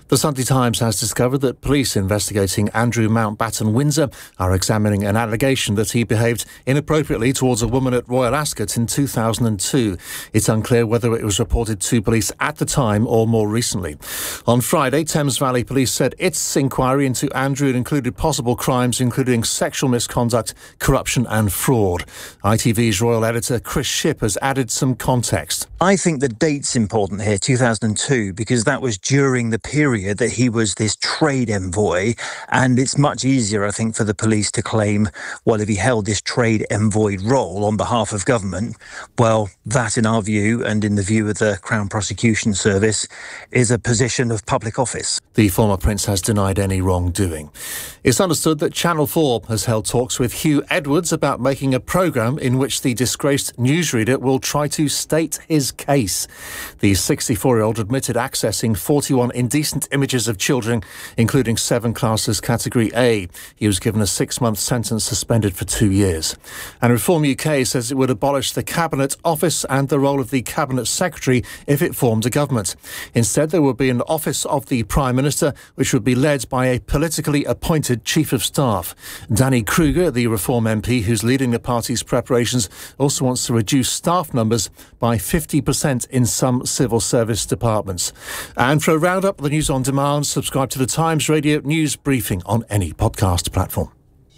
The Sunday Times has discovered that police investigating Andrew Mountbatten Windsor are examining an allegation that he behaved inappropriately towards a woman at Royal Ascot in 2002. It's unclear whether it was reported to police at the time or more recently. On Friday, Thames Valley Police said its inquiry into Andrew included possible crimes including sexual misconduct, corruption and fraud. ITV's royal editor Chris Shipp has added some context. I think the date's important here, 2002, because that was during the period that he was this trade envoy, and it's much easier, I think, for the police to claim, well, if he held this trade envoy role on behalf of government, well, that in our view and in the view of the Crown Prosecution Service is a position of public office. The former prince has denied any wrongdoing. It's understood that Channel 4 has held talks with Hugh Edwards about making a programme in which the disgraced newsreader will try to state his case. The 64-year-old admitted accessing 41 indecent images of children, including 7 classes Category A. He was given a 6-month sentence, suspended for 2 years. And Reform UK says it would abolish the Cabinet Office and the role of the Cabinet Secretary if it formed a government. Instead, there would be an Office of the Prime Minister, which would be led by a politically appointed Chief of Staff. Danny Kruger, the Reform MP who's leading the party's preparations, also wants to reduce staff numbers by 50% in some civil service departments. And for a roundup of the news on demand, subscribe to the Times Radio News Briefing on any podcast platform.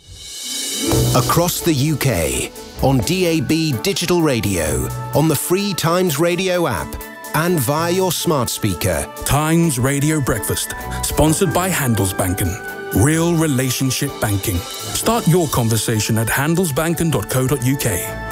Across the UK, on DAB digital radio, on the free Times Radio app, and via your smart speaker. Times Radio Breakfast, sponsored by Handelsbanken. Real relationship banking. Start your conversation at handelsbanken.co.uk.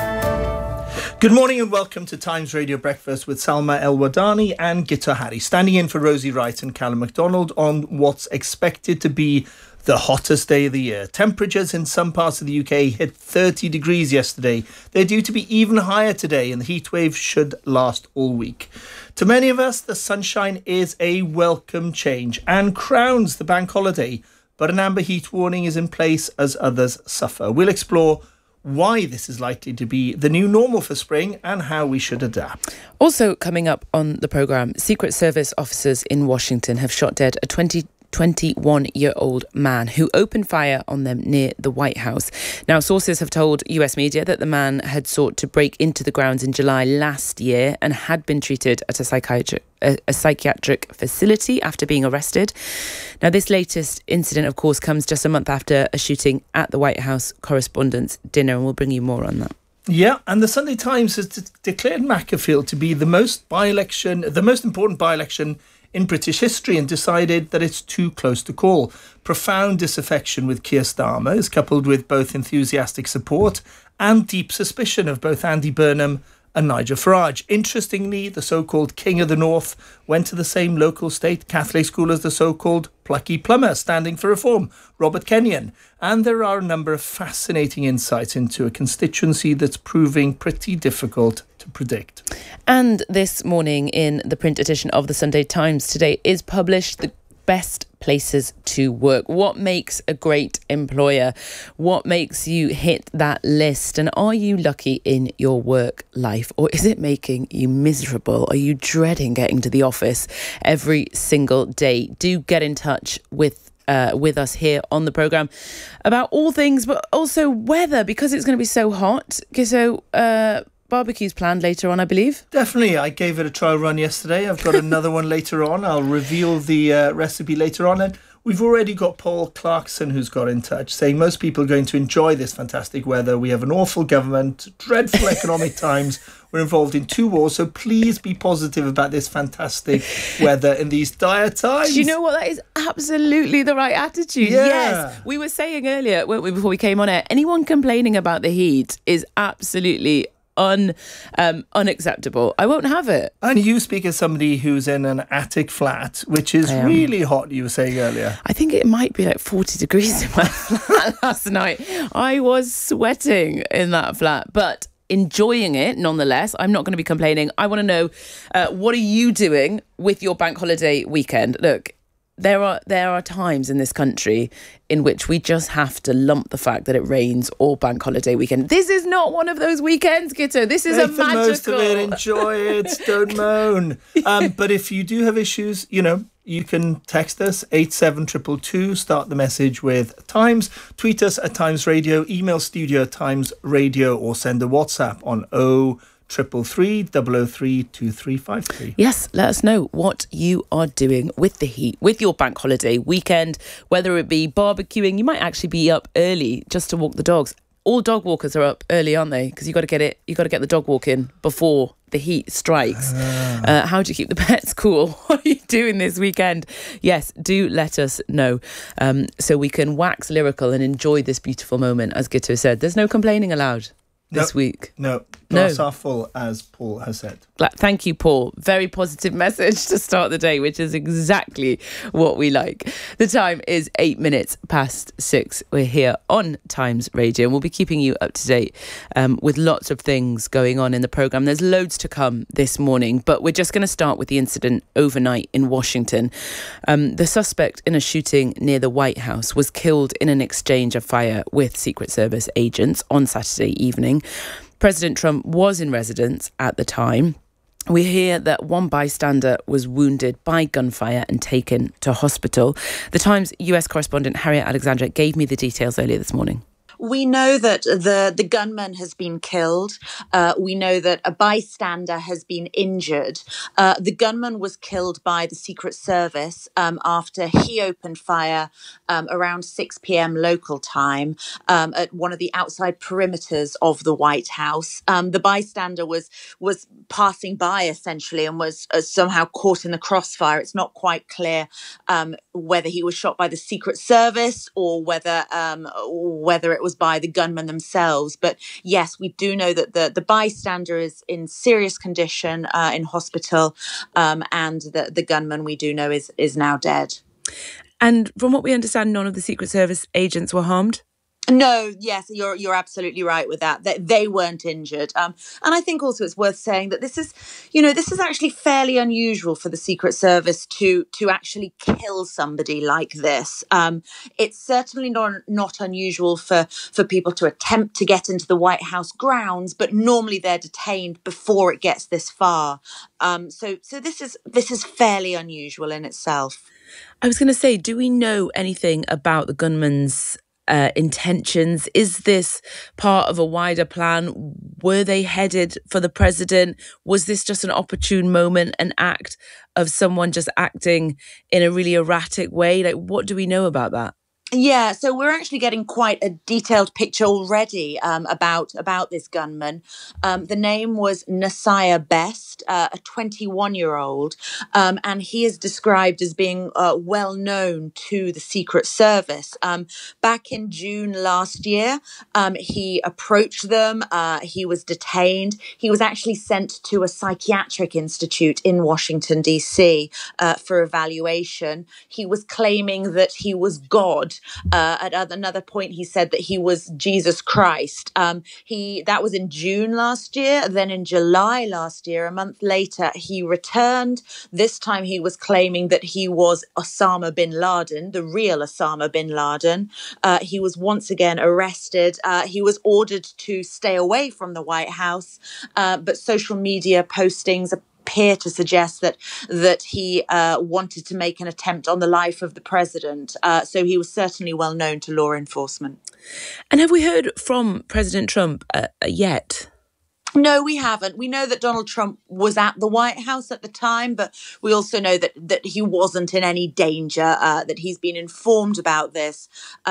Good morning and welcome to Times Radio Breakfast with Salma El-Wadani and Gita Hari, standing in for Rosie Wright and Callum MacDonald on what's expected to be the hottest day of the year. Temperatures in some parts of the UK hit 30 degrees yesterday. They're due to be even higher today, and the heatwave should last all week. To many of us, the sunshine is a welcome change and crowns the bank holiday, but an amber heat warning is in place as others suffer. We'll explore why this is likely to be the new normal for spring and how we should adapt. Also coming up on the programme, Secret Service officers in Washington have shot dead a 21-year-old man who opened fire on them near the White House. Now, sources have told US media that the man had sought to break into the grounds in July last year and had been treated at a psychiatric facility after being arrested. Now, this latest incident, of course, comes just a month after a shooting at the White House Correspondents' Dinner, and we'll bring you more on that. Yeah, and the Sunday Times has declared Macclesfield to be the most important by-election in British history and decided that it's too close to call. Profound disaffection with Keir Starmer is coupled with both enthusiastic support and deep suspicion of both Andy Burnham and Nigel Farage. Interestingly, the so-called King of the North went to the same local state Catholic school as the so-called plucky plumber standing for reform, Robert Kenyon. And there are a number of fascinating insights into a constituency that's proving pretty difficult to predict. And this morning in the print edition of the Sunday Times today is published the best places to work. What makes a great employer? What makes you hit that list? And are you lucky in your work life, or is it making you miserable? Are you dreading getting to the office every single day? Do get in touch with us here on the programme about all things, but also weather, because it's going to be so hot. So barbecue's planned later on, I believe. Definitely. I gave it a trial run yesterday. I've got another one later on. I'll reveal the recipe later on. And we've already got Paul Clarkson who's got in touch saying most people are going to enjoy this fantastic weather. We have an awful government, dreadful economic times. We're involved in 2 wars, so please be positive about this fantastic weather in these dire times. Do you know what? That is absolutely the right attitude. Yeah. Yes. We were saying earlier, weren't we, before we came on air, anyone complaining about the heat is absolutely unacceptable. I won't have it. And you speak as somebody who's in an attic flat, which is really hot, you were saying earlier. I think it might be like 40 degrees in my flat last night. I was sweating in that flat, but enjoying it nonetheless. I'm not going to be complaining. I want to know, what are you doing with your bank holiday weekend? Look, There are times in this country in which we just have to lump the fact that it rains or bank holiday weekend. This is not one of those weekends, Gitto. This is Make a magical... the most of it, enjoy it, don't moan. But if you do have issues, you can text us 87222, start the message with Times, tweet us at Times Radio, email studio at Times Radio, or send a WhatsApp on 0333 003 2353. Yes, let us know what you are doing with the heat, with your bank holiday weekend, whether it be barbecuing. You might actually be up early just to walk the dogs. All dog walkers are up early, aren't they? Because you got to get the dog walking before the heat strikes. How do you keep the pets cool? What are you doing this weekend? Yes, do let us know, so we can wax lyrical and enjoy this beautiful moment. As Gitto said, there's no complaining allowed this week. No, glass are full, as Paul has said. Thank you, Paul. Very positive message to start the day, which is exactly what we like. The time is 8 minutes past 6. We're here on Times Radio, and we'll be keeping you up to date with lots of things going on in the programme. There's loads to come this morning, but we're just going to start with the incident overnight in Washington. The suspect in a shooting near the White House was killed in an exchange of fire with Secret Service agents on Saturday evening. President Trump was in residence at the time. We hear that one bystander was wounded by gunfire and taken to hospital. The Times US correspondent Harriet Alexandra gave me the details earlier this morning. We know that the gunman has been killed. We know that a bystander has been injured. The gunman was killed by the Secret Service after he opened fire around 6 p.m. local time at one of the outside perimeters of the White House. The bystander was passing by essentially and was somehow caught in the crossfire. It's not quite clear whether he was shot by the Secret Service or whether it was by the gunmen themselves. But yes, we do know that the bystander is in serious condition in hospital, and the gunman, we do know, is now dead. And from what we understand, none of the Secret Service agents were harmed? No, yes, you're absolutely right with that. They weren't injured. And I think also it's worth saying that this is actually fairly unusual for the Secret Service to actually kill somebody like this. It's certainly not unusual for people to attempt to get into the White House grounds, but normally they're detained before it gets this far. So this is fairly unusual in itself. I was going to say, do we know anything about the gunman's intentions? Is this part of a wider plan? Were they headed for the president? Was this just an opportune moment, an act of someone just acting in a really erratic way? Like, what do we know about that? Yeah, so we're actually getting quite a detailed picture already about this gunman. The name was Nasiah Best, a 21-year-old, and he is described as being well known to the Secret Service. Back in June last year, he approached them. He was detained. He was actually sent to a psychiatric institute in Washington, D.C. For evaluation. He was claiming that he was God. At another point, he said that he was Jesus Christ. That was in June last year. Then in July last year, a month later, he returned. This time he was claiming that he was Osama bin Laden, the real Osama bin Laden. He was once again arrested. He was ordered to stay away from the White House, but social media postings appear to suggest that he wanted to make an attempt on the life of the president. So he was certainly well known to law enforcement. And have we heard from President Trump yet? No, we haven't. We know that Donald Trump was at the White House at the time, but we also know that he wasn't in any danger, that he's been informed about this,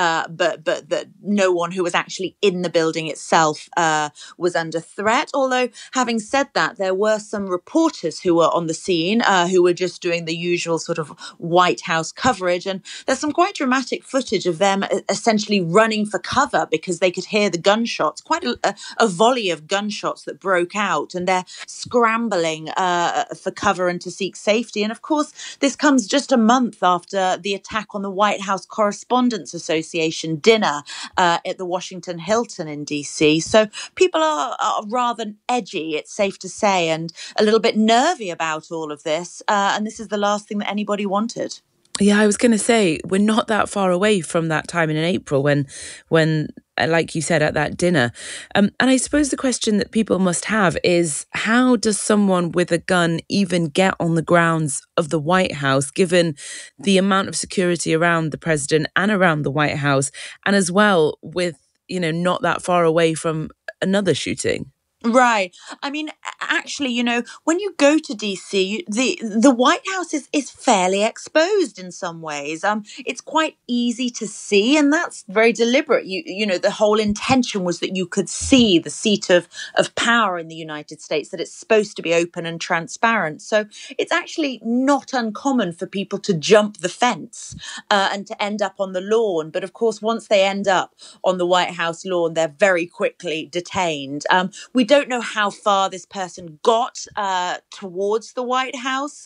but that no one who was actually in the building itself was under threat. Although, having said that, there were some reporters who were on the scene who were just doing the usual sort of White House coverage. And there's some quite dramatic footage of them essentially running for cover because they could hear the gunshots, quite a volley of gunshots that broke out, and they're scrambling for cover and to seek safety. And of course, this comes just a month after the attack on the White House Correspondents Association dinner at the Washington Hilton in DC. So people are rather edgy, it's safe to say, and a little bit nervy about all of this. And this is the last thing that anybody wanted. Yeah, I was going to say, we're not that far away from that time in April when like you said, at that dinner. And I suppose the question that people must have is, how does someone with a gun even get on the grounds of the White House, given the amount of security around the president and around the White House, and as well with, not that far away from another shooting? Right. I mean, actually, when you go to DC, the White House is fairly exposed in some ways. It's quite easy to see, and that's very deliberate. The whole intention was that you could see the seat of power in the United States, that it's supposed to be open and transparent. So it's actually not uncommon for people to jump the fence and to end up on the lawn. But of course, once they end up on the White House lawn, they're very quickly detained. We don't know how far this person got towards the White House.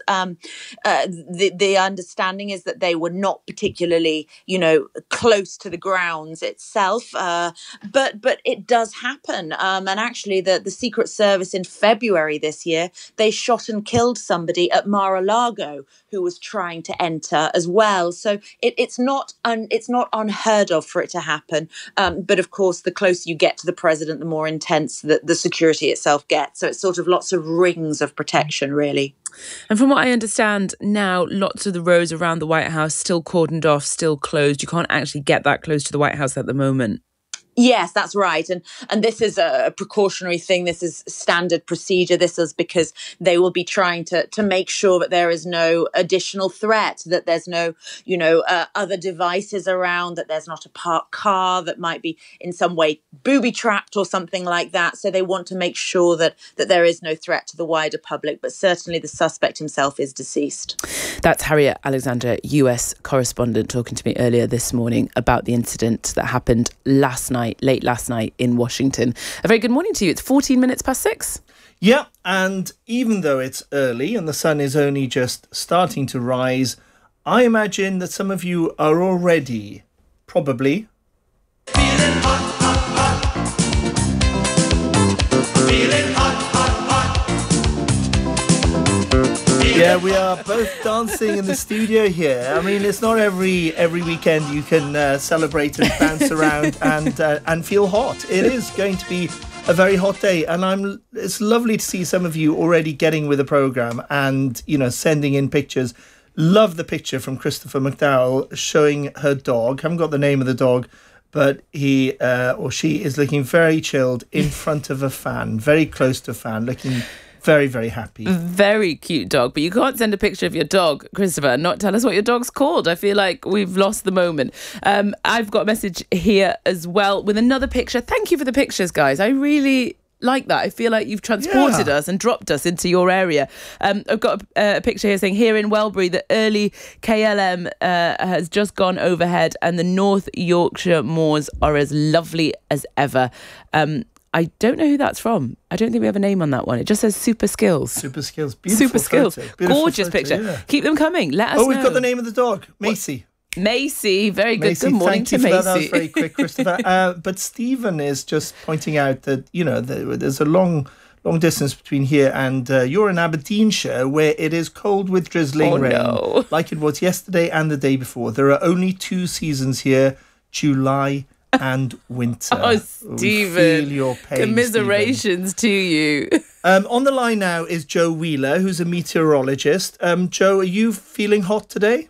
The understanding is that they were not particularly, close to the grounds itself. But it does happen. And actually, the Secret Service in February this year, they shot and killed somebody at Mar-a-Lago who was trying to enter as well. So it's not unheard of for it to happen. But of course, the closer you get to the president, the more intense the security itself gets. So it's sort of lots of rings of protection, really. And from what I understand now, lots of the roads around the White House still cordoned off, still closed. You can't actually get that close to the White House at the moment. Yes, that's right. And this is a precautionary thing. This is standard procedure. This is because they will be trying to make sure that there is no additional threat, that there's no, other devices around, that there's not a parked car that might be in some way booby-trapped or something like that. So they want to make sure that there is no threat to the wider public. But certainly the suspect himself is deceased. That's Harriet Alexander, US correspondent, talking to me earlier this morning about the incident that happened late last night in Washington. A very good morning to you. It's 14 minutes past 6. Yeah, and even though it's early and the sun is only just starting to rise, I imagine that some of you are already probably feeling hot, hot, hot. Feeling hot, hot, hot. Yeah, we are both dancing in the studio here. I mean, it's not every weekend you can celebrate and bounce around and feel hot. It is going to be a very hot day, and it's lovely to see some of you already getting with the programme and, sending in pictures. Love the picture from Christopher McDowell showing her dog. Haven't got the name of the dog, but he or she is looking very chilled in front of a fan, very close to a fan, looking very, very happy. Very cute dog. But you can't send a picture of your dog, Christopher, and not tell us what your dog's called. I feel like we've lost the moment. I've got a message here as well with another picture. Thank you for the pictures, guys. I really like that. I feel like you've transported us and dropped us into your area. I've got a picture here saying, here in Welbury, the early KLM has just gone overhead and the North Yorkshire moors are as lovely as ever. I don't know who that's from. I don't think we have a name on that one. It just says Super Skills. Super Skills. Beautiful Super Skills. Beautiful Gorgeous photo, picture. Yeah. Keep them coming. Let us know. We've got the name of the dog. Macy. Macy. Very good. Macy, good morning to Macy. That was very quick, Christopher. But Stephen is just pointing out that, there's a long distance between here and you're in Aberdeenshire, where it is cold with drizzling rain, like it was yesterday and the day before. There are only 2 seasons here, July and winter. Oh, Stephen. We feel your pain, commiserations Stephen. To you. On the line now is Joe Wheeler, who's a meteorologist. Joe, are you feeling hot today?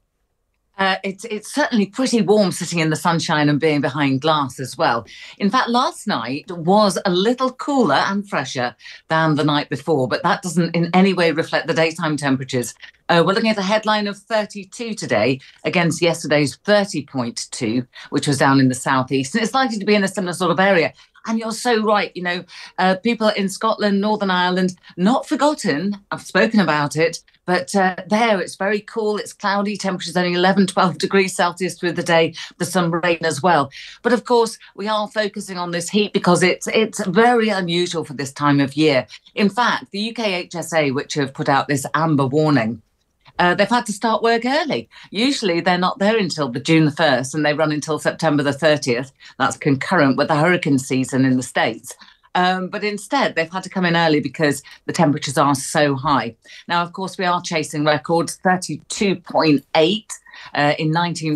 It's certainly pretty warm sitting in the sunshine and being behind glass as well. In fact, last night was a little cooler and fresher than the night before, but that doesn't in any way reflect the daytime temperatures. We're looking at a headline of 32 today against yesterday's 30.2, which was down in the southeast. And it's likely to be in a similar sort of area. And you're so right, people in Scotland, Northern Ireland, not forgotten. I've spoken about it. But there, it's very cool. It's cloudy. Temperatures only 11, 12 degrees Celsius through the day. There's some rain as well. But of course, we are focusing on this heat because it's very unusual for this time of year. In fact, the UK HSA, which have put out this amber warning, they've had to start work early. Usually they're not there until the June the 1st and they run until September the 30th. That's concurrent with the hurricane season in the States. But instead, they've had to come in early because the temperatures are so high. Now, of course, we are chasing records. 32.8 in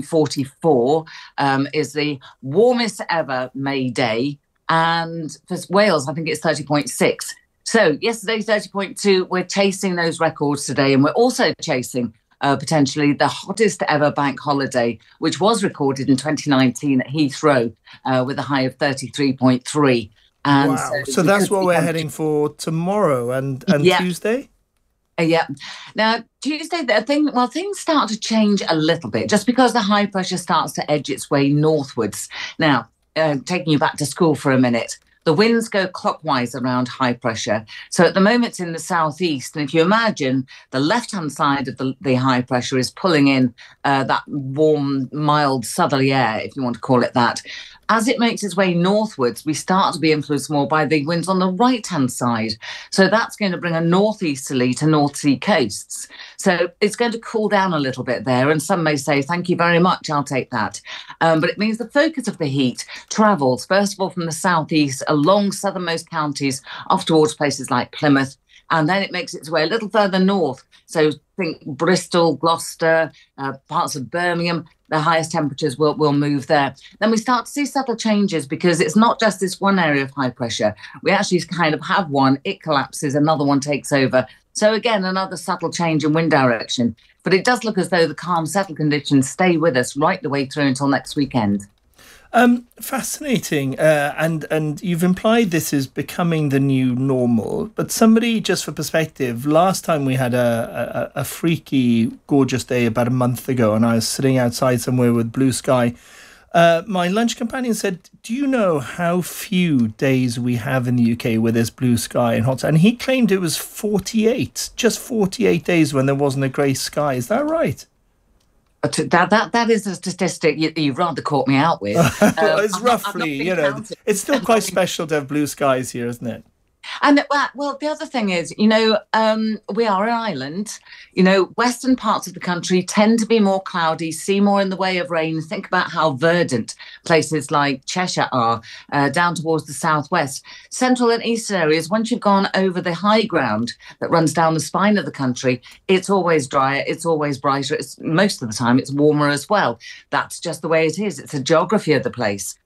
1944 is the warmest ever May day. And for Wales, I think it's 30.6. So yesterday, 30.2. We're chasing those records today. And we're also chasing potentially the hottest ever bank holiday, which was recorded in 2019 at Heathrow with a high of 33.3. And wow. So that's what we're heading for tomorrow and Tuesday? Yeah. Now, Tuesday, things start to change a little bit just because the high pressure starts to edge its way northwards. Now, taking you back to school for a minute, the winds go clockwise around high pressure. So at the moment it's in the southeast. And if you imagine the left-hand side of the high pressure is pulling in that warm, mild southerly air, if you want to call it that. As it makes its way northwards, we start to be influenced more by the winds on the right-hand side. So that's going to bring a northeasterly to North Sea coasts. So it's going to cool down a little bit there. And some may say, thank you very much, I'll take that. But it means the focus of the heat travels, first of all, from the southeast along southernmost counties off towards places like Plymouth. And then it makes its way a little further north. So think Bristol, Gloucester, parts of Birmingham. The highest temperatures will move there. Then we start to see subtle changes because it's not just this one area of high pressure. We actually kind of have one, it collapses, another one takes over. So again, another subtle change in wind direction. But it does look as though the calm, settled conditions stay with us right the way through until next weekend. Fascinating. And you've implied this is becoming the new normal. But somebody, just for perspective, last time we had a freaky, gorgeous day about a month ago, and I was sitting outside somewhere with blue sky. My lunch companion said, do you know how few days we have in the UK where there's blue sky and hot? And he claimed it was 48, just 48 days when there wasn't a grey sky. Is that right? That is a statistic you've rather caught me out with. Well, it's roughly, it's still quite special to have blue skies here, isn't it? And well, the other thing is, we are an island. Western parts of the country tend to be more cloudy, see more in the way of rain. Think about how verdant places like Cheshire are, down towards the southwest. Central and eastern areas, once you've gone over the high ground that runs down the spine of the country, it's always drier, it's always brighter. Most of the time, it's warmer as well. That's just the way it is. It's a geography of the place.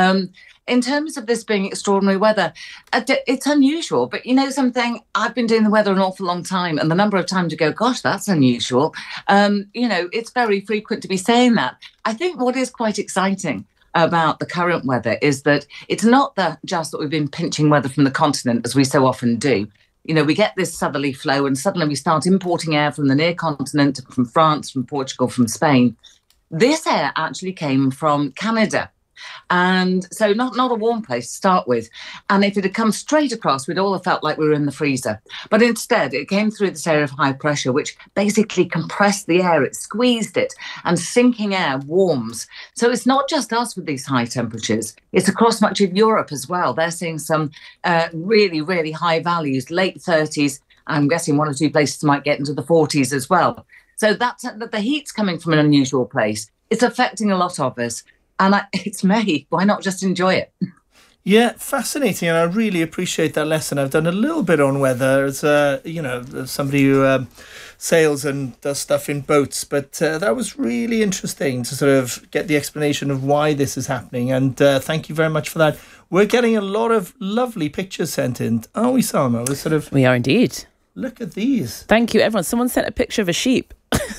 In terms of this being extraordinary weather, it's unusual. But you know something? I've been doing the weather an awful long time, and the number of times you go, gosh, that's unusual. It's very frequent to be saying that. I think what is quite exciting about the current weather is that it's not just that we've been pinching weather from the continent, as we so often do. We get this southerly flow, and suddenly we start importing air from the near continent, from France, from Portugal, from Spain. This air actually came from Canada. And so not a warm place to start with. And if it had come straight across, we'd all have felt like we were in the freezer. But instead, it came through this area of high pressure, which basically compressed the air. It squeezed it, and sinking air warms. So it's not just us with these high temperatures. It's across much of Europe as well. They're seeing some really, really high values, late 30s. I'm guessing one or two places might get into the 40s as well. So that's the heat's coming from an unusual place. It's affecting a lot of us. And it's May. Why not just enjoy it? Yeah, fascinating. And I really appreciate that lesson. I've done a little bit on weather as, somebody who sails and does stuff in boats. But that was really interesting to sort of get the explanation of why this is happening. And thank you very much for that. We're getting a lot of lovely pictures sent in, aren't we, Salma? We are indeed. Look at these. Thank you, everyone. Someone sent a picture of a sheep.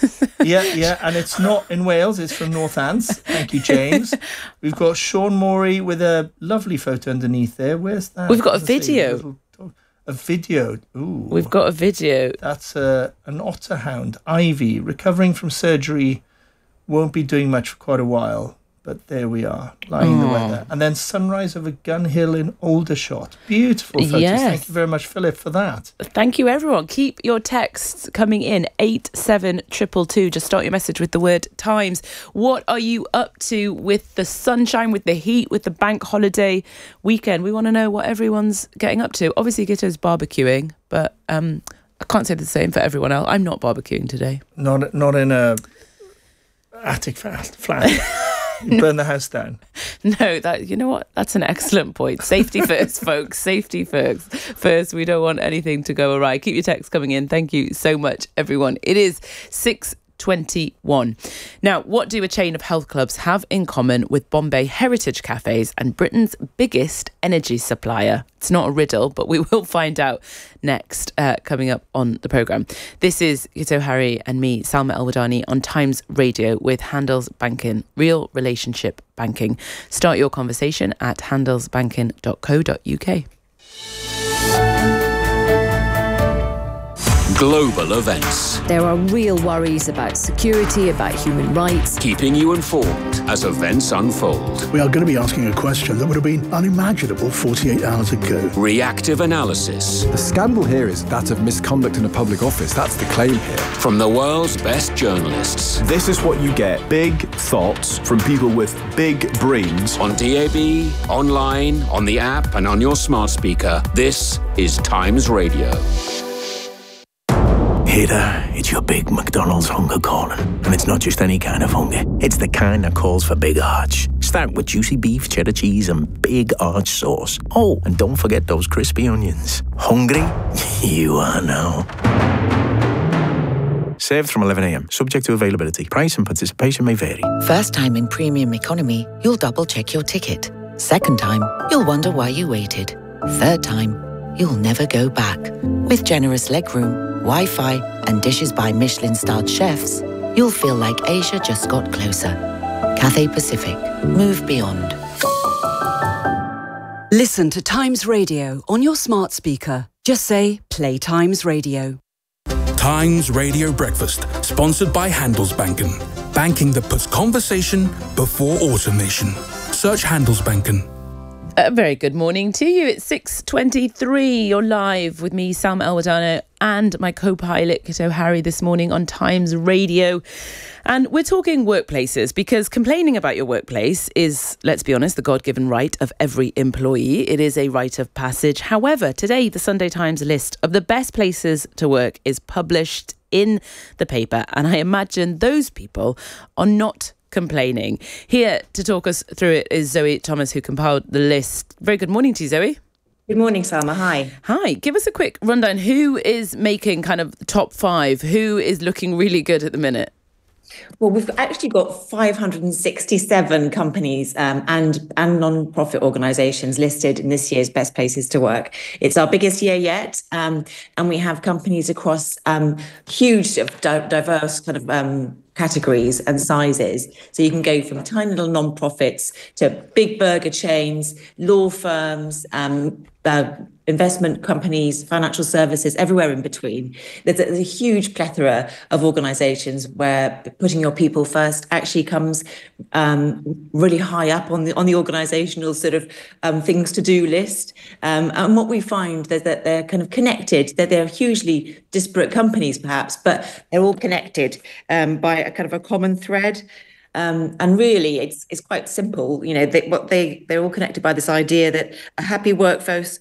Yeah, and it's not in Wales, it's from Northants. Thank you, James. We've got Sean Morey with a lovely photo underneath there. Where's that? We've got a video. A video. Ooh. We've got a video. That's an otter hound, Ivy, recovering from surgery. Won't be doing much for quite a while. But there we are, lying in the weather. And then sunrise over Gun Hill in Aldershot. Beautiful photos. Yes. Thank you very much, Philip, for that. Thank you, everyone. Keep your texts coming in, 87222. Just start your message with the word Times. What are you up to with the sunshine, with the heat, with the bank holiday weekend? We want to know what everyone's getting up to. Obviously, Gitto's barbecuing, but I can't say the same for everyone else. I'm not barbecuing today. Not in a attic flat. burn the house down. No, you know what? That's an excellent point. Safety first, folks. Safety first. We don't want anything to go awry. Keep your texts coming in. Thank you so much, everyone. It is 6:21. Now, what do a chain of health clubs have in common with Bombay Heritage Cafes and Britain's biggest energy supplier? It's not a riddle, but we will find out next, coming up on the programme. This is Gito Hari and me, Salma El-Wadani, on Times Radio with Handelsbanken, real relationship banking. Start your conversation at handelsbanken.co.uk. Global events. There are real worries about security, about human rights. Keeping you informed as events unfold. We are going to be asking a question that would have been unimaginable 48 hours ago. Reactive analysis. The scandal here is that of misconduct in a public office. That's the claim here. From the world's best journalists. This is what you get. Big thoughts from people with big brains. On DAB, online, on the app and on your smart speaker. This is Times Radio. Hey there, it's your big McDonald's hunger calling. And it's not just any kind of hunger. It's the kind that calls for big arch. Start with juicy beef, cheddar cheese and big arch sauce. Oh, and don't forget those crispy onions. Hungry? You are now. Served from 11 a.m. Subject to availability. Price and participation may vary. First time in premium economy, you'll double check your ticket. Second time, you'll wonder why you waited. Third time, you'll never go back. With generous legroom, Wi-Fi and dishes by Michelin-starred chefs, you'll feel like Asia just got closer. Cathay Pacific. Move beyond. Listen to Times Radio on your smart speaker. Just say, play Times Radio. Times Radio Breakfast, sponsored by Handelsbanken. Banking that puts conversation before automation. Search Handelsbanken. A very good morning to you. It's 6:23. You're live with me, Salma El-Wadani, and my co-pilot, Gito Hari, this morning on Times Radio. And we're talking workplaces because complaining about your workplace is, let's be honest, the God-given right of every employee. It is a rite of passage. However, today, the Sunday Times list of the best places to work is published in the paper. And I imagine those people are not complaining. Here to talk us through it is Zoe Thomas, who compiled the list. Very good morning to you, Zoe. Good morning, Salma. Hi. Hi. Give us a quick rundown. Who is making kind of the top five? Who is looking really good at the minute? Well, we've actually got 567 companies and non-profit organisations listed in this year's Best Places to Work. It's our biggest year yet, and we have companies across huge, diverse kind of categories and sizes. So you can go from tiny little non-profits to big burger chains, law firms, investment companies, financial services, everywhere in between. There's a huge plethora of organisations where putting your people first actually comes really high up on the organisational sort of things to do list. And what we find is that they're kind of connected, that they're hugely disparate companies perhaps, but they're all connected by a kind of a common thread. And really, it's quite simple. You know, they're all connected by this idea that a happy workforce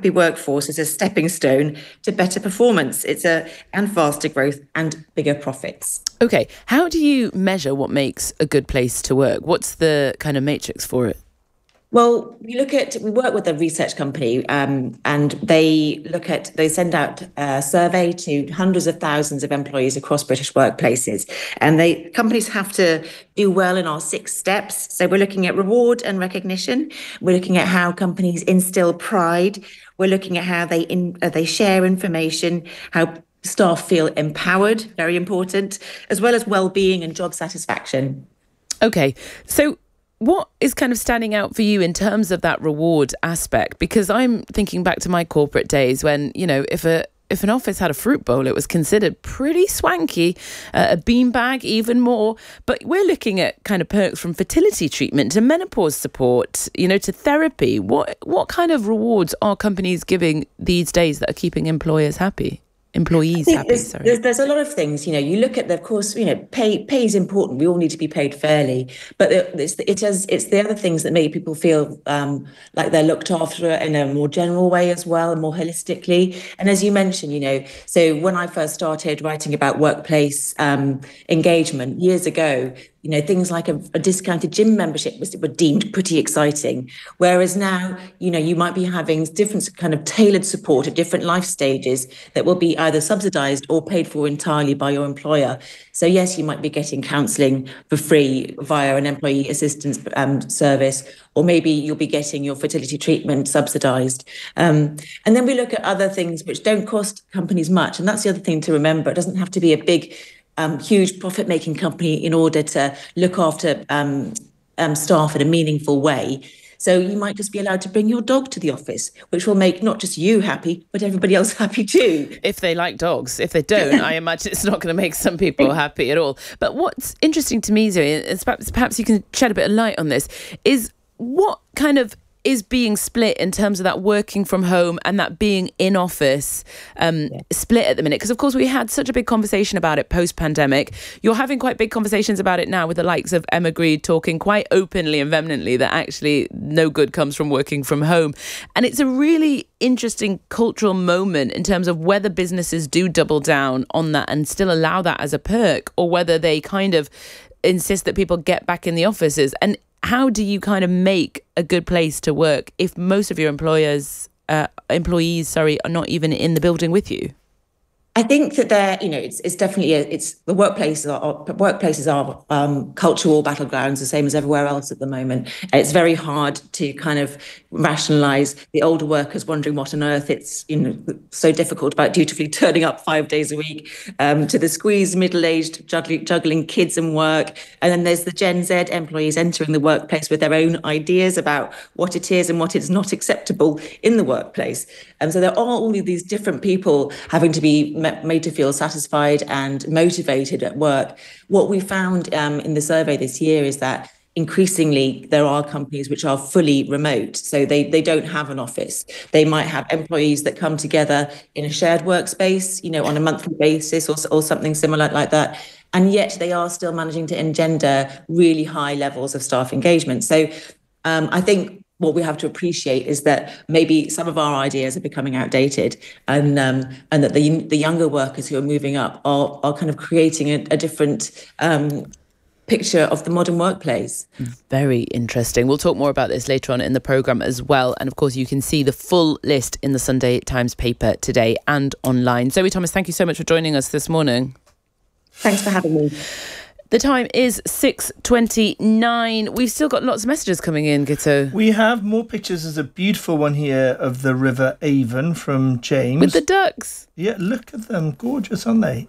is a stepping stone to better performance. And faster growth and bigger profits. Okay, how do you measure what makes a good place to work? What's the kind of matrix for it? Well, we work with a research company and they send out a survey to hundreds of thousands of employees across British workplaces. And companies have to do well in our 6 steps. So we're looking at reward and recognition. We're looking at how companies instill pride. We're looking at how they share information, how staff feel empowered, very important, as well as well-being and job satisfaction. Okay, so what is kind of standing out for you in terms of that reward aspect? Because I'm thinking back to my corporate days when, you know, if an office had a fruit bowl, it was considered pretty swanky, a beanbag even more. But we're looking at kind of perks from fertility treatment to menopause support, you know, to therapy. What kind of rewards are companies giving these days that are keeping employees happy? There's a lot of things, you know, you look at of course, you know, pay is important. We all need to be paid fairly, but it's the other things that make people feel like they're looked after in a more general way as well, and more holistically. And as you mentioned, you know, so when I first started writing about workplace engagement years ago, things like a discounted gym membership were deemed pretty exciting. Whereas now, you might be having different kind of tailored support at different life stages that will be either subsidised or paid for entirely by your employer. So yes, you might be getting counselling for free via an employee assistance service, or maybe you'll be getting your fertility treatment subsidised. And then we look at other things which don't cost companies much. And that's the other thing to remember. It doesn't have to be a big, huge profit-making company in order to look after staff in a meaningful way. So you might just be allowed to bring your dog to the office, which will make not just you happy, but everybody else happy too. If they like dogs. If they don't, I imagine it's not going to make some people happy at all. But what's interesting to me, Zoe, is perhaps you can shed a bit of light on this, is what kind of is being split in terms of that working from home and that being in office split at the minute? Because, of course, we had such a big conversation about it post-pandemic. You're having quite big conversations about it now with the likes of Emma Grede talking quite openly and vehemently that actually no good comes from working from home. And it's a really interesting cultural moment in terms of whether businesses do double down on that and still allow that as a perk, or whether they kind of insist that people get back in the offices. And how do you kind of make a good place to work if most of your employees are not even in the building with you? I think that it's definitely the workplaces are cultural battlegrounds, the same as everywhere else at the moment. And it's very hard to kind of rationalise the older workers wondering what on earth it's so difficult about dutifully turning up 5 days a week, to the squeezed middle-aged juggling kids and work. And then there's the Gen Z employees entering the workplace with their own ideas about what it is and what is not acceptable in the workplace. And so there are all of these different people having to be made to feel satisfied and motivated at work. What we found in the survey this year is that increasingly there are companies which are fully remote. So they don't have an office. They might have employees that come together in a shared workspace, on a monthly basis or something similar like that. And yet they are still managing to engender really high levels of staff engagement. So I think what we have to appreciate is that maybe some of our ideas are becoming outdated, and that the younger workers who are moving up are kind of creating a different picture of the modern workplace. Very interesting. We'll talk more about this later on in the programme as well. And of course, you can see the full list in the Sunday Times paper today and online. Zoe Thomas, thank you so much for joining us this morning. Thanks for having me. The time is 6:29. We've still got lots of messages coming in, Gitto. We have more pictures. There's a beautiful one here of the River Avon from James. With the ducks. Yeah, look at them. Gorgeous, aren't they?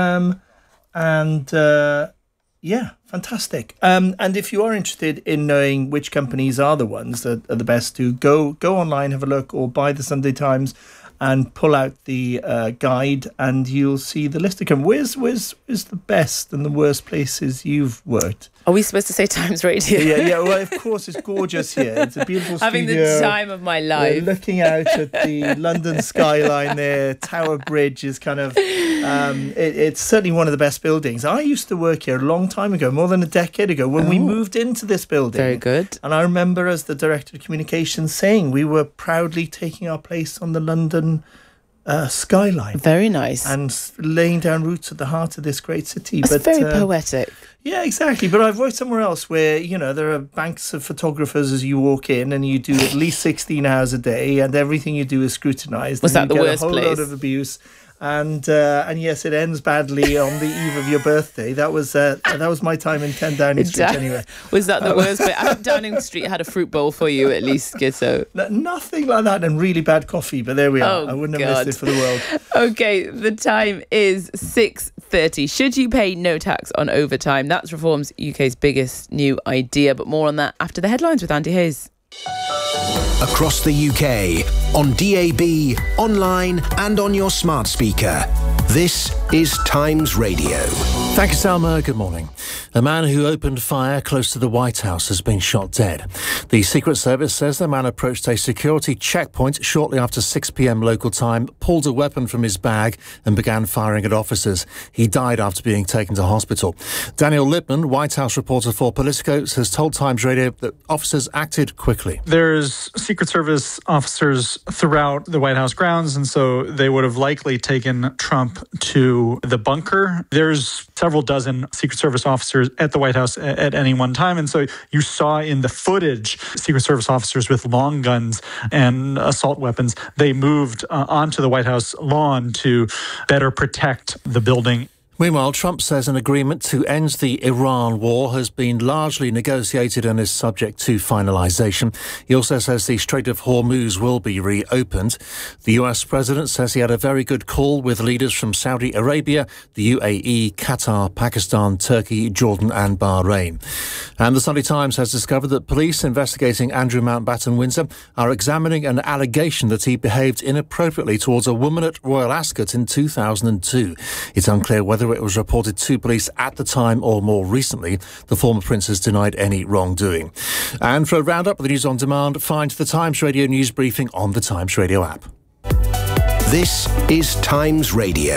Yeah, fantastic. And if you are interested in knowing which companies are the ones that are the best to go online, have a look, or buy the Sunday Times and pull out the guide, and you'll see the list of them. Where's the best and the worst places you've worked? Are we supposed to say Times Radio? Yeah. Well, of course, it's gorgeous here. It's a beautiful Having studio. the time of my life. We're looking out at the London skyline there. Tower Bridge is kind of... it's certainly one of the best buildings. I used to work here a long time ago, more than a decade ago, when we moved into this building. Very good. And I remember, as the Director of Communications, saying we were proudly taking our place on the London skyline. Very nice. And laying down roots at the heart of this great city. It's very poetic. Yeah, exactly. But I've worked somewhere else where, there are banks of photographers as you walk in, and you do at least 16 hours a day, and everything you do is scrutinised. Was that the worst place? A whole place? lot of abuse. And yes, it ends badly on the eve of your birthday. That was my time in 10 Downing Street anyway. Was that the worst bit? I hope Downing Street had a fruit bowl for you at least, Gitto. Nothing like that, and really bad coffee, but there we are. I wouldn't have missed it for the world. Okay, the time is 6:30. Should you pay no tax on overtime? That's Reform's UK's biggest new idea, but more on that after the headlines with Andy Hayes. Across the UK, on DAB, online and on your smart speaker. This is Times Radio. Thank you, Salma. Good morning. A man who opened fire close to the White House has been shot dead. The Secret Service says the man approached a security checkpoint shortly after 6 p.m. local time, pulled a weapon from his bag and began firing at officers. He died after being taken to hospital. Daniel Lippman, White House reporter for Politico, has told Times Radio that officers acted quickly. There's Secret Service officers throughout the White House grounds, and so they would have likely taken Trump to the bunker. There's several dozen Secret Service officers at the White House at any one time. And so you saw in the footage Secret Service officers with long guns and assault weapons. They moved onto the White House lawn to better protect the building. Meanwhile, Trump says an agreement to end the Iran war has been largely negotiated and is subject to finalisation. He also says the Strait of Hormuz will be reopened. The US president says he had a very good call with leaders from Saudi Arabia, the UAE, Qatar, Pakistan, Turkey, Jordan and Bahrain. And the Sunday Times has discovered that police investigating Andrew Mountbatten Windsor are examining an allegation that he behaved inappropriately towards a woman at Royal Ascot in 2002. It's unclear whether it was reported to police at the time or more recently. The former prince has denied any wrongdoing. And for a roundup of the news on demand, find the Times Radio news briefing on the Times Radio app. This is Times Radio.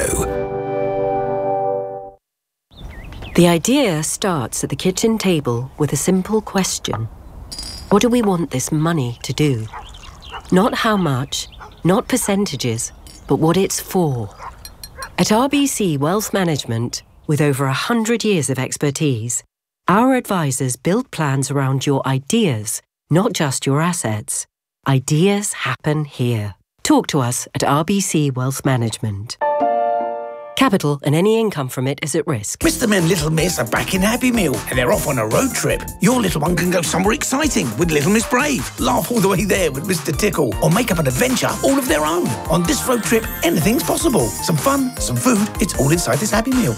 The idea starts at the kitchen table with a simple question. What do we want this money to do? Not how much, not percentages, but what it's for. At RBC Wealth Management, with over 100 years of expertise, our advisors build plans around your ideas, not just your assets. Ideas happen here. Talk to us at RBC Wealth Management. Capital and any income from it is at risk. Mr. and Little Miss are back in Happy Meal and they're off on a road trip. Your little one can go somewhere exciting with Little Miss Brave, laugh all the way there with Mr. Tickle, or make up an adventure all of their own. On this road trip, anything's possible. Some fun, some food, it's all inside this Happy Meal.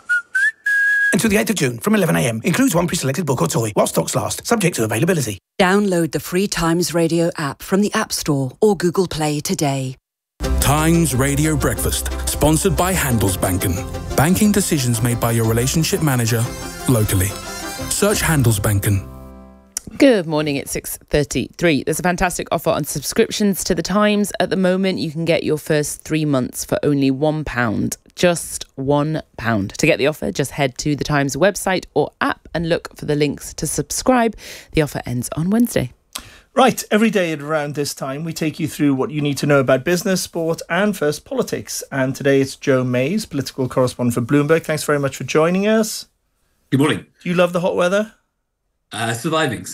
Until the 8th of June from 11 a.m. Includes one pre-selected book or toy while stocks last, subject to availability. Download the free Times Radio app from the App Store or Google Play today. Times Radio Breakfast, sponsored by Handelsbanken. Banking decisions made by your relationship manager locally. Search Handelsbanken. Good morning, it's 6:33. There's a fantastic offer on subscriptions to The Times. At the moment, you can get your first 3 months for only £1. Just £1. To get the offer, just head to The Times website or app and look for the links to subscribe. The offer ends on Wednesday. Right, every day at around this time, we take you through what you need to know about business, sport and first politics. And today it's Joe Mays, political correspondent for Bloomberg. Thanks very much for joining us. Good morning. Do you love the hot weather? Surviving.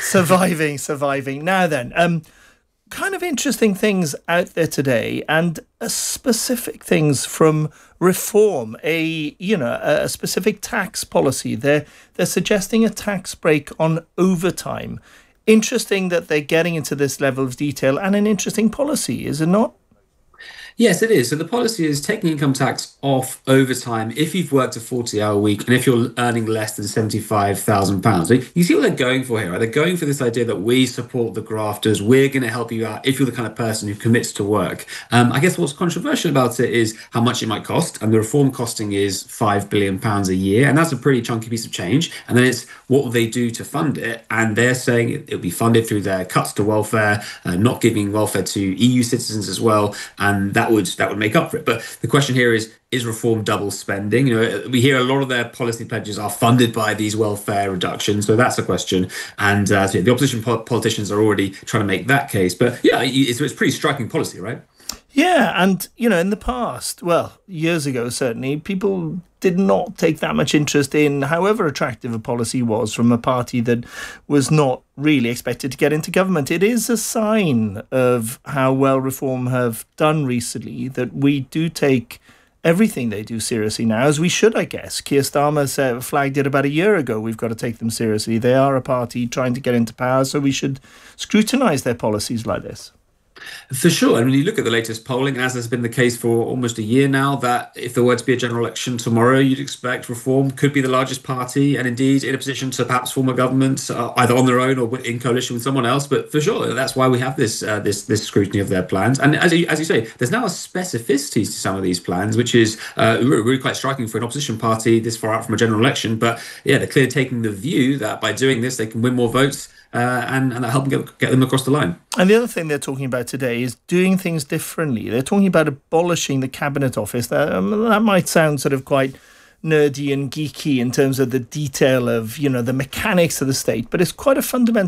Surviving. Now then, kind of interesting things out there today, and specific things from Reform, a specific tax policy. They're suggesting a tax break on overtime. Interesting that they're getting into this level of detail, and an interesting policy, is it not? Yes, it is. So the policy is taking income tax off overtime if you've worked a 40-hour week and if you're earning less than £75,000. So you see what they're going for here, right? They're going for this idea that we support the grafters. We're going to help you out if you're the kind of person who commits to work. I guess what's controversial about it is how much it might cost. And the reform costing is £5 billion a year. And that's a pretty chunky piece of change. And then it's what will they do to fund it? And they're saying it'll be funded through their cuts to welfare, not giving welfare to EU citizens as well. And that would make up for it. But the question here is reform double spending? You know, we hear a lot of their policy pledges are funded by these welfare reductions. So that's a question. And so the opposition politicians are already trying to make that case. But yeah, it's pretty striking policy, right? Yeah, and, in the past, years ago, certainly, people did not take that much interest in however attractive a policy was from a party that was not really expected to get into government. It is a sign of how well Reform have done recently that we do take everything they do seriously now, as we should, I guess. Keir Starmer flagged it about a year ago. We've got to take them seriously. They are a party trying to get into power, so we should scrutinise their policies like this. For sure. And when you look at the latest polling, as has been the case for almost a year now, that if there were to be a general election tomorrow, you'd expect Reform could be the largest party and indeed in a position to perhaps form a government either on their own or in coalition with someone else. But for sure, that's why we have this scrutiny of their plans. And as you say, there's now a specificity to some of these plans, which is really quite striking for an opposition party this far out from a general election. But yeah, they're clearly taking the view that by doing this, they can win more votes. And that help them get them across the line. And the other thing they're talking about today is doing things differently. They're talking about abolishing the Cabinet Office. That might sound sort of quite nerdy and geeky in terms of the detail of, the mechanics of the state, but it's quite a fundamental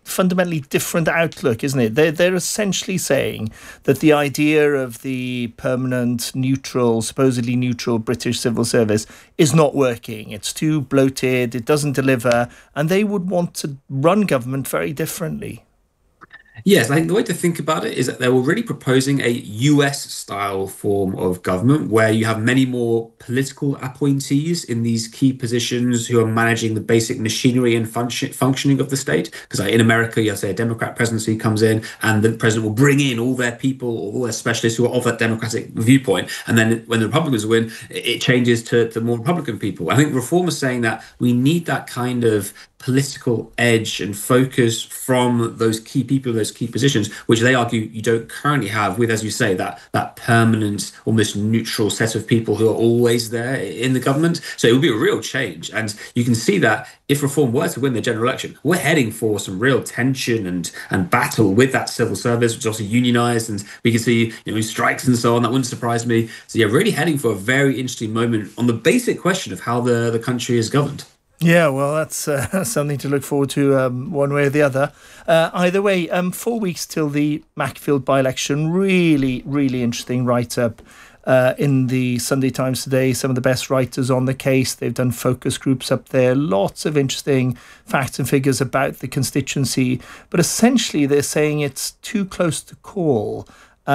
fundamentally different outlook, isn't it? They're essentially saying that the idea of the permanent, supposedly neutral British civil service is not working. It's too bloated, it doesn't deliver, and they would want to run government very differently. Yes, I think the way to think about it is that they're already proposing a US-style form of government where you have many more political appointees in these key positions who are managing the basic machinery and functioning of the state. Because in America, you have, say, a Democrat presidency comes in and the president will bring in all their people, all their specialists who are of that Democratic viewpoint. And then when the Republicans win, it changes to more Republican people. I think Reform is saying that we need that kind of political edge and focus from those key people, those key positions, which they argue you don't currently have with, as you say, that permanent, almost neutral set of people who are always there in the government. So it would be a real change. And you can see that if Reform were to win the general election, we're heading for some real tension and battle with that civil service, which is also unionised. And we can see strikes and so on. That wouldn't surprise me. So yeah, really heading for a very interesting moment on the basic question of how the country is governed. Yeah, well, that's something to look forward to one way or the other. Either way, 4 weeks till the Macclesfield by-election. Really, really interesting write-up in the Sunday Times today. Some of the best writers on the case. They've done focus groups up there. Lots of interesting facts and figures about the constituency. But essentially, they're saying it's too close to call.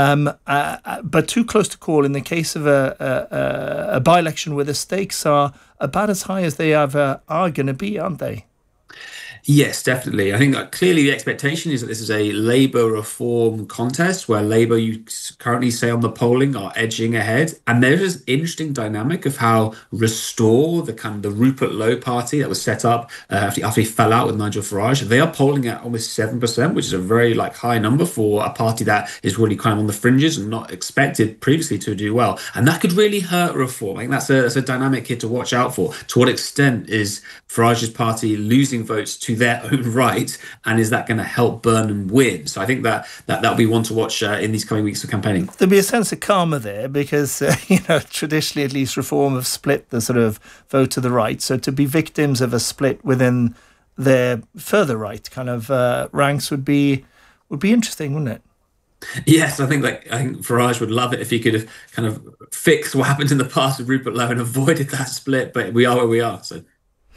But too close to call in the case of a by-election where the stakes are about as high as they ever are going to be, aren't they? Yes, definitely. I think that clearly the expectation is that this is a Labour reform contest where Labour, you currently say on the polling, are edging ahead. And there's this interesting dynamic of how Restore, the Rupert Lowe party that was set up after he fell out with Nigel Farage, they are polling at almost 7%, which is a very high number for a party that is really kind of on the fringes and not expected previously to do well. And that could really hurt Reform. I think that's a dynamic here to watch out for. To what extent is Farage's party losing votes to their own right, and is that going to help Burnham win? So I think that'll be one to watch in these coming weeks of campaigning. There'll be a sense of karma there because traditionally at least Reform have split the sort of vote to the right. So to be victims of a split within their further right kind of ranks would be interesting, wouldn't it? Yes, I think Farage would love it if he could have kind of fixed what happened in the past with Rupert Lowe and avoided that split. But we are where we are. So.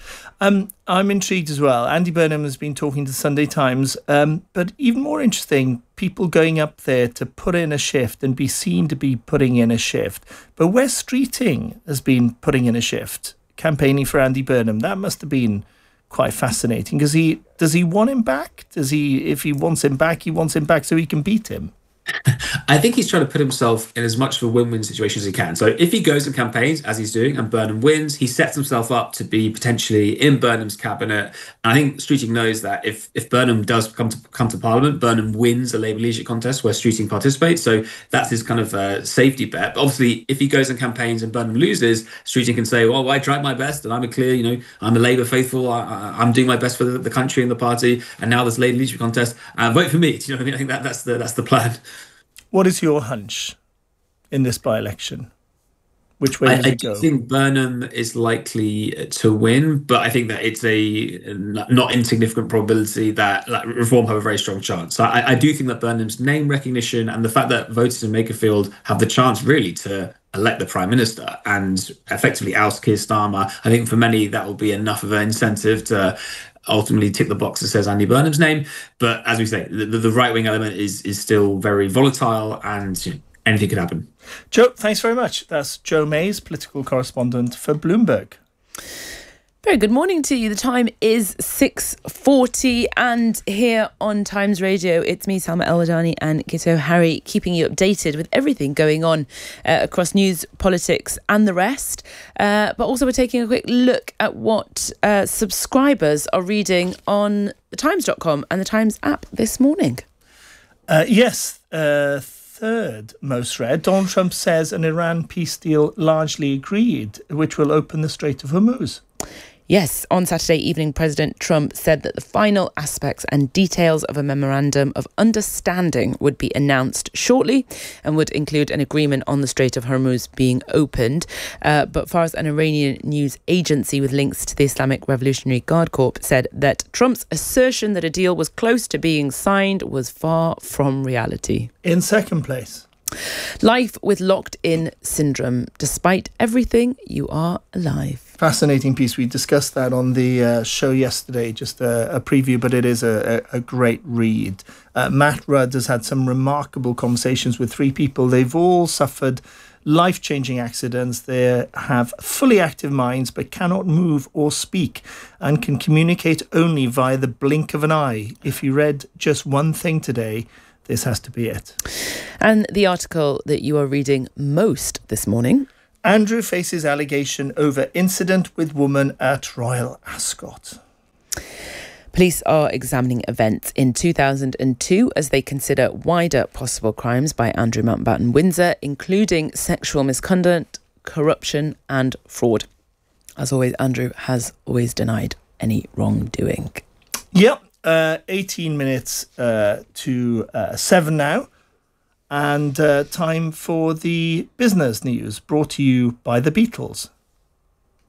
I'm intrigued as well. Andy Burnham has been talking to the Sunday Times, but even more interesting, people going up there to put in a shift and be seen to be putting in a shift. But Wes Streeting has been putting in a shift, campaigning for Andy Burnham. That must have been quite fascinating. Does he want him back? If he wants him back, he wants him back so he can beat him? I think he's trying to put himself in as much of a win-win situation as he can. So if he goes and campaigns, as he's doing, and Burnham wins, he sets himself up to be potentially in Burnham's cabinet. And I think Streeting knows that if Burnham does come to Parliament, Burnham wins a Labour leadership contest where Streeting participates. So that's his kind of safety bet. But obviously, if he goes and campaigns and Burnham loses, Streeting can say, well, I tried my best and I'm I'm a Labour faithful. I'm doing my best for the country and the party. And now this Labour leadership contest, vote for me. Do you know what I mean? I think that's the plan. What is your hunch in this by-election? Which way does it go? I think Burnham is likely to win, but I think that it's a not insignificant probability that Reform have a very strong chance. So I do think that Burnham's name recognition and the fact that voters in Makerfield have the chance really to elect the Prime Minister and effectively oust Keir Starmer, I think for many that will be enough of an incentive to ultimately tick the box that says Andy Burnham's name. But as we say, the right-wing element is still very volatile and anything could happen. Joe, thanks very much. That's Joe Mays, political correspondent for Bloomberg. Very good morning to you. The time is 6:40 and here on Times Radio, it's me, Salma El-Wadani and Kit O'Harry, keeping you updated with everything going on across news, politics and the rest. But also we're taking a quick look at what subscribers are reading on thetimes.com and the Times app this morning. Third most read, Donald Trump says an Iran peace deal largely agreed, which will open the Strait of Hormuz. Yes, on Saturday evening, President Trump said that the final aspects and details of a memorandum of understanding would be announced shortly and would include an agreement on the Strait of Hormuz being opened. But far as an Iranian news agency with links to the Islamic Revolutionary Guard Corps said that Trump's assertion that a deal was close to being signed was far from reality. In second place, life with locked-in syndrome. Despite everything, you are alive. Fascinating piece. We discussed that on the show yesterday, just a preview, but it is a great read. Matt Rudd has had some remarkable conversations with 3 people. They've all suffered life-changing accidents. They have fully active minds but cannot move or speak and can communicate only via the blink of an eye. If you read just one thing today, this has to be it. And the article that you are reading most this morning. Andrew faces allegation over incident with woman at Royal Ascot. Police are examining events in 2002 as they consider wider possible crimes by Andrew Mountbatten Windsor, including sexual misconduct, corruption and fraud. As always, Andrew has always denied any wrongdoing. Yep. 18 minutes to 7 now. And time for the business news brought to you by the Beatles.